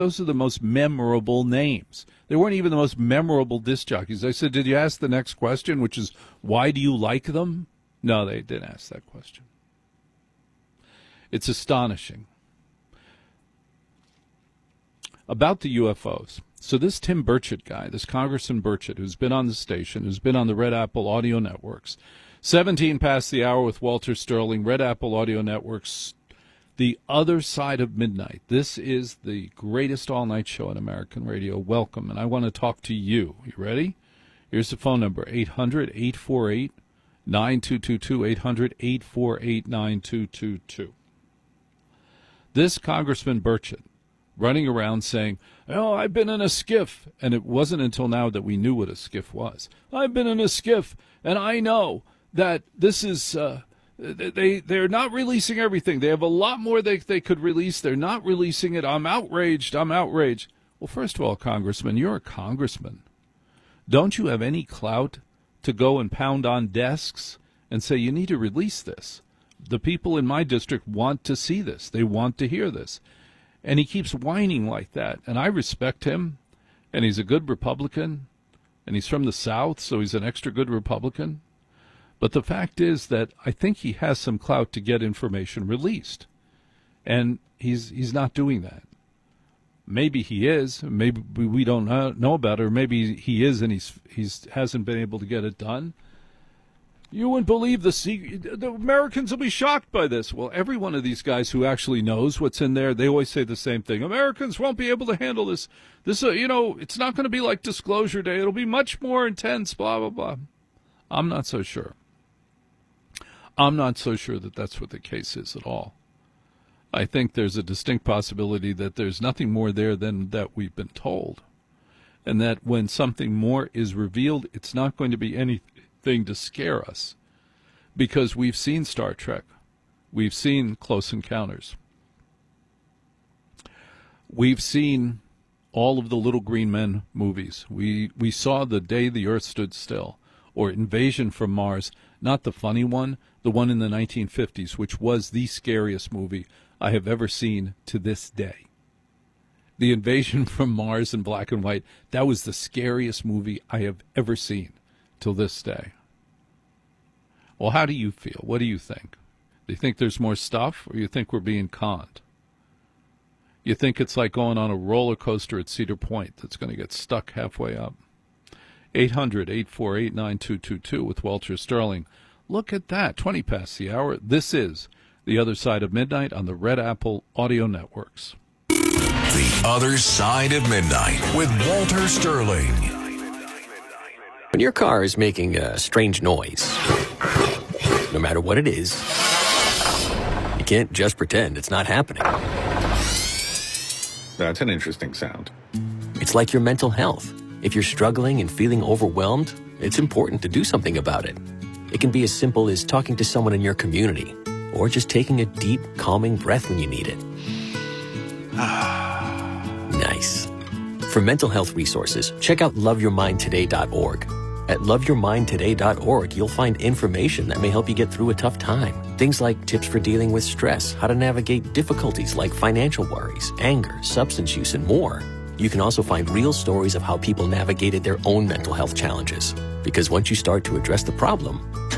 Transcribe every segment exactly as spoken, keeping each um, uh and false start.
Those are the most memorable names. They weren't even the most memorable disc jockeys. I said, did you ask the next question, which is, why do you like them? No, they didn't ask that question. It's astonishing. About the U F Os. So this Tim Burchett guy, this Congressman Burchett, who's been on the station, who's been on the Red Apple Audio Networks, seventeen past the hour with Walter Sterling, Red Apple Audio Networks, The Other Side of Midnight. This is the greatest all-night show in American radio. Welcome, and I want to talk to you. You ready? Here's the phone number, eight hundred, eight four eight, nine two two two, eight hundred, eight four eight, nine two two two. This Congressman Burchett running around saying, oh, I've been in a skiff, and it wasn't until now that we knew what a skiff was. I've been in a skiff, and I know that this is... Uh, They, they're not releasing everything. They have a lot more they, they could release. They're not releasing it. I'm outraged. I'm outraged. Well, first of all, Congressman, you're a congressman. Don't you have any clout to go and pound on desks and say, you need to release this? The people in my district want to see this. They want to hear this. And he keeps whining like that. And I respect him, and he's a good Republican, and he's from the South, so he's an extra good Republican. But the fact is that I think he has some clout to get information released, and he's he's not doing that. Maybe he is. Maybe we don't know about it, or maybe he is and he's he's hasn't been able to get it done. You wouldn't believe the secret. The Americans will be shocked by this. Well, every one of these guys who actually knows what's in there, they always say the same thing. Americans won't be able to handle this. This, uh, you know, it's not going to be like Disclosure Day. It'll be much more intense, blah, blah, blah. I'm not so sure. I'm not so sure that that's what the case is at all. I think there's a distinct possibility that there's nothing more there than that we've been told. And that when something more is revealed, it's not going to be anything to scare us. Because we've seen Star Trek. We've seen Close Encounters. We've seen all of the Little Green Men movies. We, we saw The Day the Earth Stood Still, or Invasion from Mars, not the funny one, the one in the nineteen fifties, which was the scariest movie I have ever seen to this day. The Invasion from Mars in black and white, that was the scariest movie I have ever seen till this day. Well, how do you feel? What do you think? Do you think there's more stuff, or you think we're being conned? You think it's like going on a roller coaster at Cedar Point that's going to get stuck halfway up? eight hundred, eight four eight, nine two two two with Walter Sterling. Look at that, twenty past the hour. This is The Other Side of Midnight on the Red Apple Audio Networks. The Other Side of Midnight with Walter Sterling. When your car is making a strange noise, no matter what it is, you can't just pretend it's not happening. That's an interesting sound. It's like your mental health. If you're struggling and feeling overwhelmed, it's important to do something about it. It can be as simple as talking to someone in your community, or just taking a deep, calming breath when you need it. Nice. For mental health resources, check out love your mind today dot org. At love your mind today dot org, you'll find information that may help you get through a tough time. Things like tips for dealing with stress, how to navigate difficulties like financial worries, anger, substance use, and more. You can also find real stories of how people navigated their own mental health challenges. Because once you start to address the problem,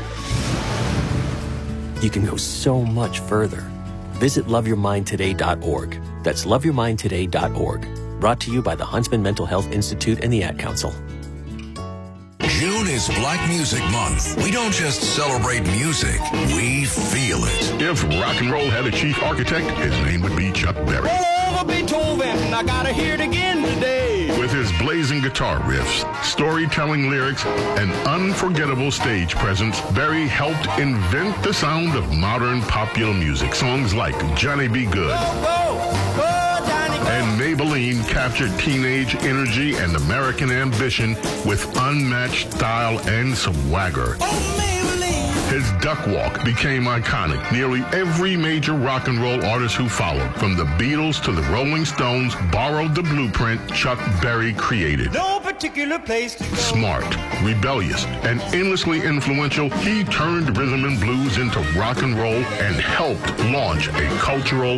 you can go so much further. Visit love your mind today dot org. That's love your mind today dot org. Brought to you by the Huntsman Mental Health Institute and the Ad Council. June is Black Music Month. We don't just celebrate music, we feel it. If rock and roll had a chief architect, his name would be Chuck Berry. Roll over Beethoven, I gotta hear it again today. With his blazing guitar riffs, storytelling lyrics, and unforgettable stage presence, Berry helped invent the sound of modern popular music. Songs like Johnny B. Good Go, go, go, Johnny, go. and Maybelline captured teenage energy and American ambition with unmatched style and swagger. Oh, Maybelline. His duck walk became iconic. Nearly every major rock and roll artist who followed, from the Beatles to the Rolling Stones, borrowed the blueprint Chuck Berry created. No particular place to go. Smart, rebellious, and endlessly influential, he turned rhythm and blues into rock and roll and helped launch a cultural